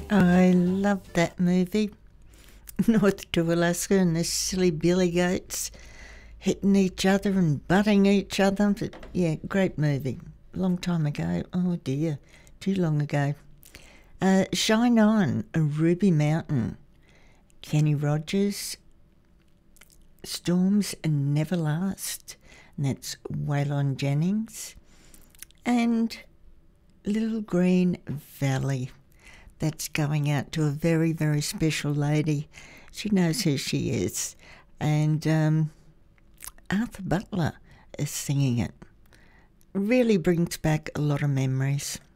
I love that movie. North to Alaska and the silly billy goats hitting each other and butting each other. But yeah, great movie. Long time ago. Oh dear, too long ago. Shine On, Ruby Mountain, Kenny Rogers, Storms Never Last, and that's Waylon Jennings, and Little Green Valley. That's going out to a very, very special lady. She knows who she is. And Arthur Butler is singing it. Really brings back a lot of memories.